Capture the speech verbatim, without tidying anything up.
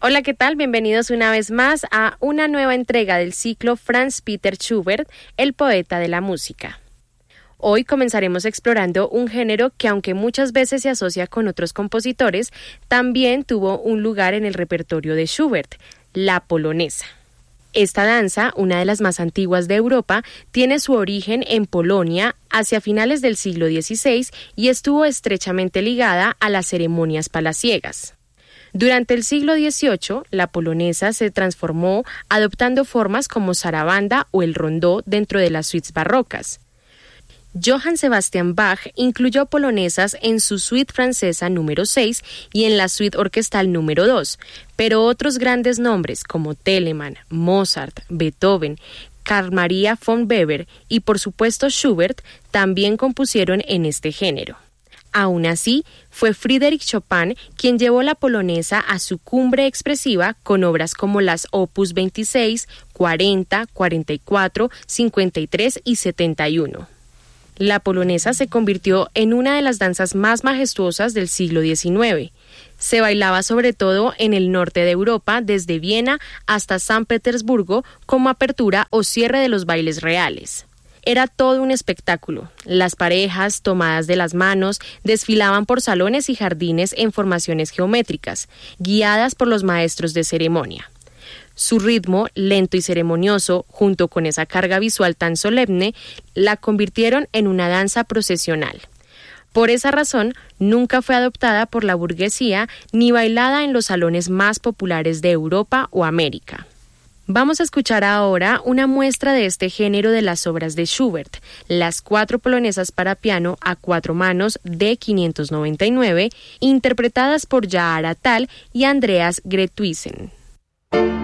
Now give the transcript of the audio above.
Hola, ¿qué tal? Bienvenidos una vez más a una nueva entrega del ciclo Franz Peter Schubert, el poeta de la música. Hoy comenzaremos explorando un género que, aunque muchas veces se asocia con otros compositores, también tuvo un lugar en el repertorio de Schubert, la polonesa. Esta danza, una de las más antiguas de Europa, tiene su origen en Polonia hacia finales del siglo dieciséis y estuvo estrechamente ligada a las ceremonias palaciegas. Durante el siglo dieciocho, la polonesa se transformó adoptando formas como zarabanda o el rondó dentro de las suites barrocas. Johann Sebastian Bach incluyó polonesas en su suite francesa número seis y en la suite orquestal número dos, pero otros grandes nombres como Telemann, Mozart, Beethoven, Carl Maria von Weber y por supuesto Schubert también compusieron en este género. Aún así, fue Frédéric Chopin quien llevó la polonesa a su cumbre expresiva con obras como las opus veintiséis, cuarenta, cuarenta y cuatro, cincuenta y tres y setenta y uno. La polonesa se convirtió en una de las danzas más majestuosas del siglo diecinueve. Se bailaba sobre todo en el norte de Europa, desde Viena hasta San Petersburgo, como apertura o cierre de los bailes reales. Era todo un espectáculo. Las parejas, tomadas de las manos, desfilaban por salones y jardines en formaciones geométricas, guiadas por los maestros de ceremonia. Su ritmo, lento y ceremonioso, junto con esa carga visual tan solemne, la convirtieron en una danza procesional. Por esa razón, nunca fue adoptada por la burguesía ni bailada en los salones más populares de Europa o América. Vamos a escuchar ahora una muestra de este género de las obras de Schubert, las cuatro polonesas para piano a cuatro manos de quinientos noventa y nueve, interpretadas por Jaar Atal y Andreas Greuthuisen.